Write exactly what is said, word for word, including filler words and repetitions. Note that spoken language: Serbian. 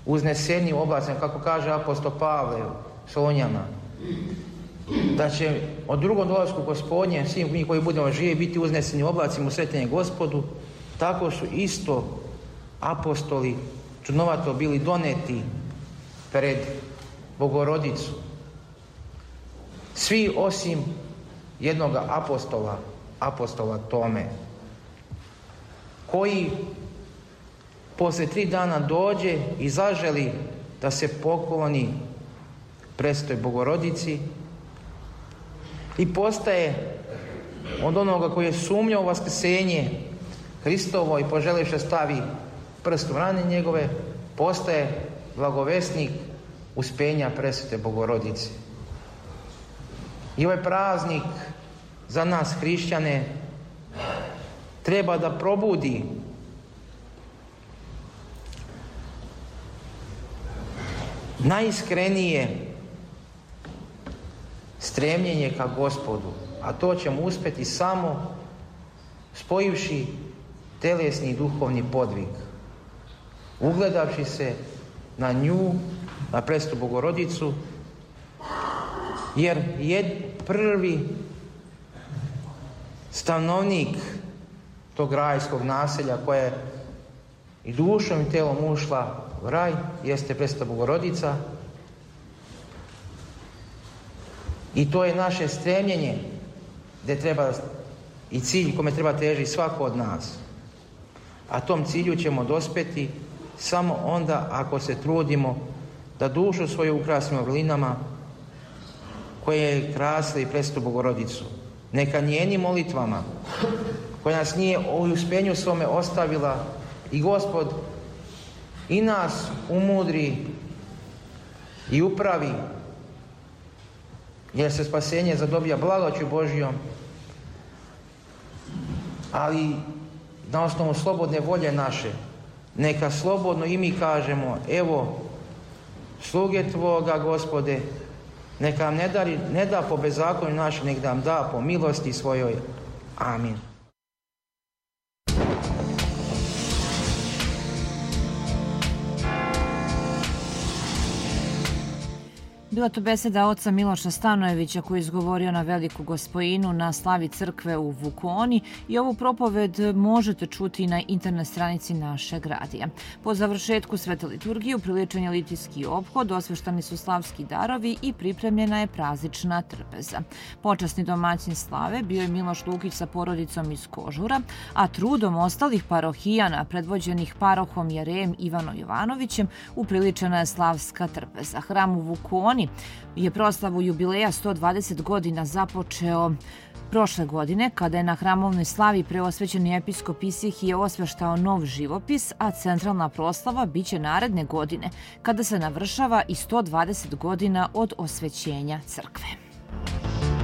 uzneseni u oblacima, kako kaže apostol Pavle Solonjama, da će od drugom dolasku Gospodnje svi mi koji budemo živi biti uzneseni u oblacima u sretenje Gospodu. Tako su isto apostoli čudnovato bili doneti pred Bogorodicu. Svi osim jednog apostola, apostola Tome, koji poslije tri dana dođe i zaželi da se pokloni Presvetoj Bogorodici i postaje od onoga koji je sumnjao u vaskrsenje Hristovo i poželivši stavi prst u rane njegove, postaje blagovesnik uspenja Presvete Bogorodice. I ovaj praznik za nas hrišćane treba da probudi najiskrenije stremljenje ka Gospodu, a to ćemo uspjeti samo spojivši telesni i duhovni podvig, ugledavši se na nju, na Presvetu Bogorodicu, jer je prvi stanovnik tog rajskog naselja koje je i dušom i telom ušla u raj jeste Presveta Bogorodica, i to je naše stremljenje gdje treba i cilj kome treba težiti svako od nas. A tom cilju ćemo dospjeti samo onda ako se trudimo da dušu svoju ukrasimo vrlinama koje je krasila i Presvetu Bogorodicu. Neka njenim molitvama, koja nas nije u uspjenju svome ostavila, i Gospod i nas umudri i upravi, jer se spasenje zadobija blagoću Božjom, ali na osnovu slobodne volje naše. Neka slobodno i mi kažemo: evo sluge Tvoga, Gospode, neka nam ne, dari, ne da po bezakonju našem, nek da nam da po milosti svojoj. Amin. Bila to beseda oca Miloša Stanojevića koji je izgovorio na Veliku Gospojinu na slavi crkve u Vukoni, i ovu propoved možete čuti na internet stranici našeg radija. Po završetku svete liturgije upriličen je litijski ophod, osveštani su slavski darovi i pripremljena je praznična trpeza. Počasni domaćin slave bio je Miloš Lukić sa porodicom iz Kožura, a trudom ostalih parohijana predvođenih parohom Jerejem Ivanom Jovanovićem upriličena je slavska trpeza. Hram u Vukoni je proslavu jubileja sto dvadeset godina započeo prošle godine, kada je na hramovnoj slavi preosvećeni episkop Isihije osveštao nov živopis, a centralna proslava biće naredne godine, kada se navršava i sto dvadeset godina od osvećenja crkve.